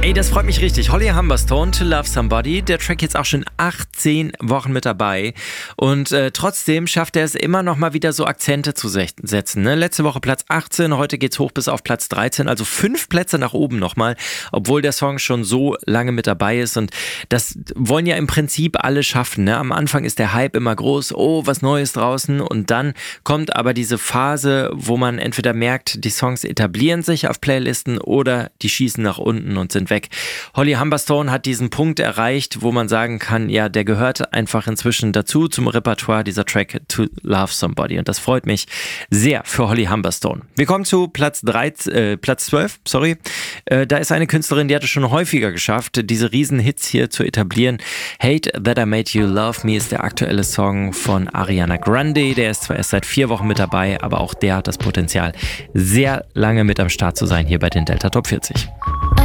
Ey, das freut mich richtig. Holly Humberstone, To Love Somebody. Der Track jetzt auch schon 18 Wochen mit dabei. Und trotzdem schafft er es immer noch mal wieder so Akzente zu setzen. Ne? Letzte Woche Platz 18, heute geht's hoch bis auf Platz 13. Also 5 Plätze nach oben nochmal, obwohl der Song schon so lange mit dabei ist. Und das wollen ja im Prinzip alle schaffen. Ne? Am Anfang ist der Hype immer groß. Oh, was Neues draußen. Und dann kommt aber diese Phase, wo man entweder merkt, die Songs etablieren sich auf Playlisten oder die schießen nach unten und sind weg. Holly Humberstone hat diesen Punkt erreicht, wo man sagen kann, ja, der gehört einfach inzwischen dazu zum Repertoire, dieser Track To Love Somebody. Und das freut mich sehr für Holly Humberstone. Wir kommen zu Platz 12. Da ist eine Künstlerin, die hat es schon häufiger geschafft, diese riesen Hits hier zu etablieren. Hate That I Made You Love Me ist der aktuelle Song von Ariana Grande. Der ist zwar erst seit 4 Wochen mit dabei, aber auch der hat das Potenzial, sehr lange mit am Start zu sein hier bei den Delta Top 40.